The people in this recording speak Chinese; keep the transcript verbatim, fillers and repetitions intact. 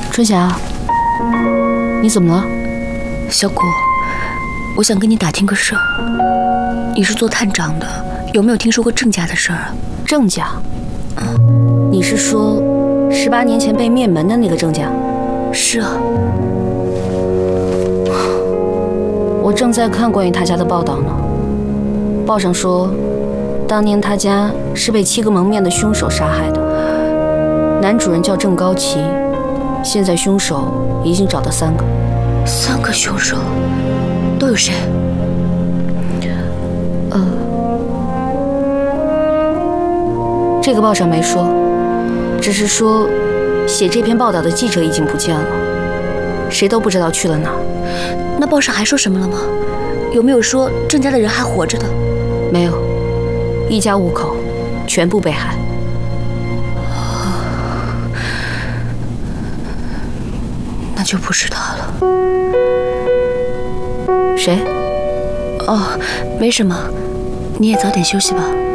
春霞，你怎么了？ 小谷，我想跟你打听个事儿。你是做探长的，有没有听说过郑家的事儿啊？ 郑家？嗯，你是说十八年前被灭门的那个郑家？ 是啊。 我正在看关于他家的报道呢。报上说，当年他家是被七个蒙面的凶手杀害的。男主人叫郑高奇，现在凶手已经找到三个。 三个凶手都有谁？ 呃，这个报上没说，只是说写这篇报道的记者已经不见了，谁都不知道去了哪儿。 那报上还说什么了吗？有没有说郑家的人还活着的？ 没有，一家五口全部被害。 那就不是他了。 谁？ 哦，没什么，你也早点休息吧。